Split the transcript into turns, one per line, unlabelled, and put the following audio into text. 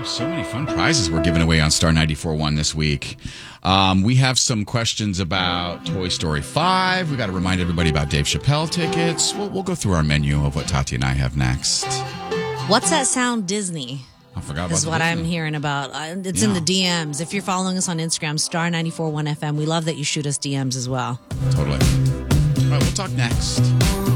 So many fun prizes we're giving away on Star 94.1 this week. We have some questions about Toy Story 5. We got to remind everybody about Dave Chappelle tickets. We'll go through our menu of what Tati and I have next.
What's that sound, Disney?
I forgot about
is what I'm hearing about. It's in the DMs. If you're following us on Instagram, Star 94.1 FM, we love that you shoot us DMs as well.
Totally. All right, we'll talk next.